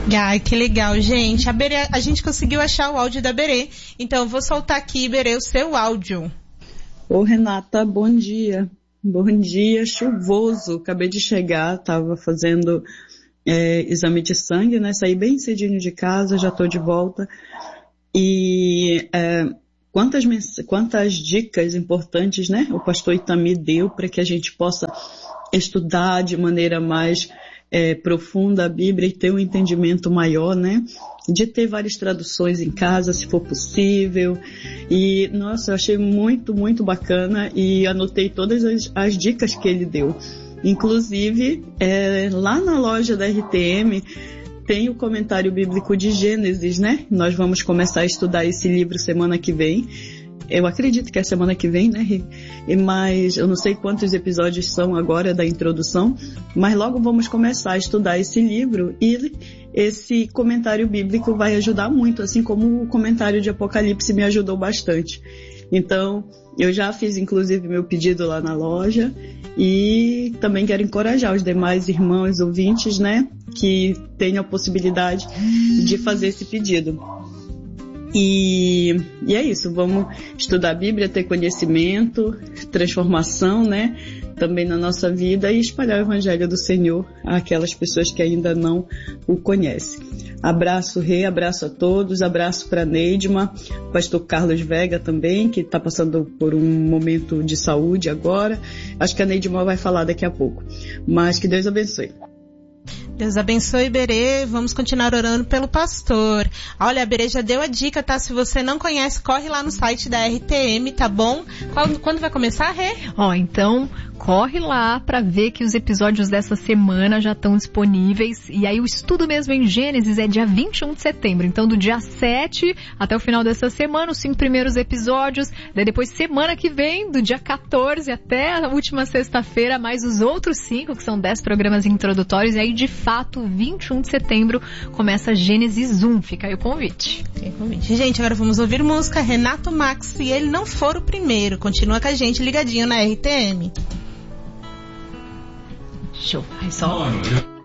Ai, que legal, gente. A gente conseguiu achar o áudio da Berê, então eu vou soltar aqui, Berê, o seu áudio. Ô Renata, bom dia. Bom dia, chuvoso. Acabei de chegar, tava fazendo exame de sangue, né? Saí bem cedinho de casa, já tô de volta. E quantas dicas importantes, né? O pastor Itami deu para que a gente possa estudar de maneira mais profunda a Bíblia e ter um entendimento maior, né? De ter várias traduções em casa, se for possível. E, nossa, eu achei muito, muito bacana e anotei todas as dicas que ele deu. Inclusive, lá na loja da RTM tem o comentário bíblico de Gênesis, né? Nós vamos começar a estudar esse livro semana que vem. Eu acredito que é semana que vem, né? Mas eu não sei quantos episódios são agora da introdução, mas logo vamos começar a estudar esse livro e esse comentário bíblico vai ajudar muito, assim como o comentário de Apocalipse me ajudou bastante. Então, eu já fiz inclusive meu pedido lá na loja e também quero encorajar os demais irmãos ouvintes, né? Que tenham a possibilidade de fazer esse pedido. E é isso, vamos estudar a Bíblia, ter conhecimento, transformação, né, também na nossa vida e espalhar o Evangelho do Senhor àquelas pessoas que ainda não o conhecem. Abraço, Rei, abraço a todos, abraço para Neidma, pastor Carlos Vega também, que está passando por um momento de saúde agora. Acho que a Neidma vai falar daqui a pouco, mas que Deus abençoe. Deus abençoe, Berê. Vamos continuar orando pelo pastor. Olha, a Berê já deu a dica, tá? Se você não conhece, corre lá no site da RTM, tá bom? Quando vai começar, Rê? Então, corre lá para ver que os episódios dessa semana já estão disponíveis. E aí o estudo mesmo em Gênesis é dia 21 de setembro. Então, do dia 7 até o final dessa semana, os 5 primeiros episódios. Daí depois, semana que vem, do dia 14 até a última sexta-feira, mais os outros 5, que são 10 programas introdutórios. E aí, de fato, 21 de setembro, começa Gênesis 1. Fica aí o convite. Gente, agora vamos ouvir música. Renato Max, Se Ele Não For o Primeiro. Continua com a gente ligadinho na RTM. Show. Aí só...